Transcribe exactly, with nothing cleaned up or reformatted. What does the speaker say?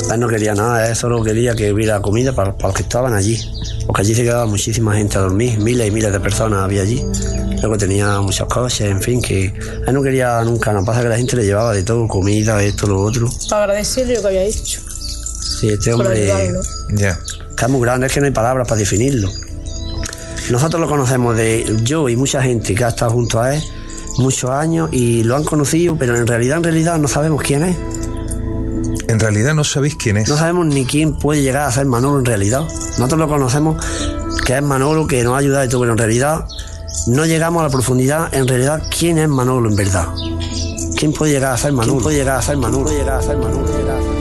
Él no quería nada, él solo quería que hubiera comida para, para los que estaban allí, porque allí se quedaba muchísima gente a dormir, miles y miles de personas había allí. Luego tenía muchos coches, en fin, que él no quería nunca, no pasa que la gente le llevaba de todo, comida, esto, lo otro. Para agradecerle lo que había hecho. Sí, este hombre Ya. Yeah. está muy grande, es que no hay palabras para definirlo. Nosotros lo conocemos de yo y mucha gente que ha estado junto a él muchos años y lo han conocido, pero en realidad, en realidad no sabemos quién es. En realidad no sabéis quién es. No sabemos ni quién puede llegar a ser Manolo en realidad. Nosotros lo conocemos que es Manolo, que nos ha ayudado y todo, pero en realidad no llegamos a la profundidad, en realidad, quién es Manolo en verdad. ¿Quién puede llegar a ser Manolo? ¿Quién puede llegar a ser Manolo? ¿Quién puede llegar a ser Manolo?